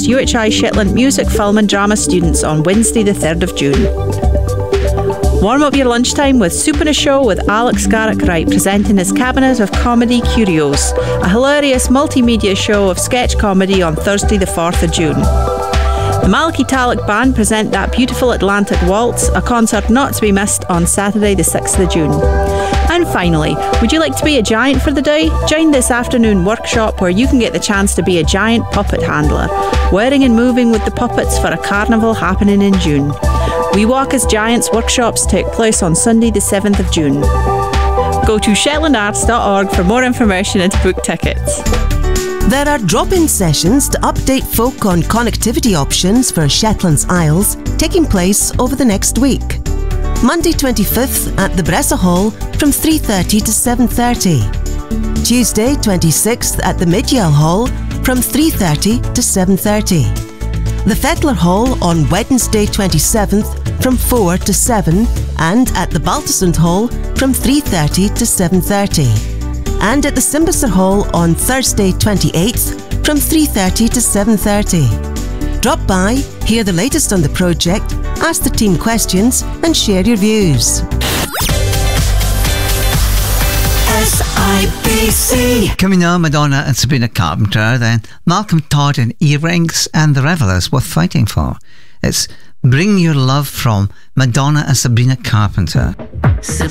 UHI Shetland Music, Film and Drama students on Wednesday the 3rd of June. Warm up your lunchtime with Soup and a Show with Alex Garrick-Wright presenting his Cabinet of Comedy Curios, a hilarious multimedia show of sketch comedy on Thursday the 4th of June. The Malachy Talek Band present That Beautiful Atlantic Waltz, a concert not to be missed on Saturday the 6th of June. And finally, would you like to be a giant for the day? Join this afternoon workshop where you can get the chance to be a giant puppet handler, wearing and moving with the puppets for a carnival happening in June. We Walk as Giants workshops take place on Sunday the 7th of June. Go to shetlandarts.org for more information and to book tickets. There are drop-in sessions to update folk on connectivity options for Shetland's Isles taking place over the next week. Monday 25th at the Bressa Hall from 3:30 to 7:30. Tuesday 26th at the Midyell Hall from 3:30 to 7:30. The Fettler Hall on Wednesday 27th from 4 to 7 and at the Baltusund Hall from 3:30 to 7:30. And at the Simbasar Hall on Thursday 28th from 3:30 to 7:30. Drop by, hear the latest on the project, ask the team questions and share your views. SIBC. Coming now, Madonna and Sabrina Carpenter, then Malcolm Todd and Earrings and The Revellers, Worth Fighting For. It's Bring Your Love from Madonna and Sabrina Carpenter.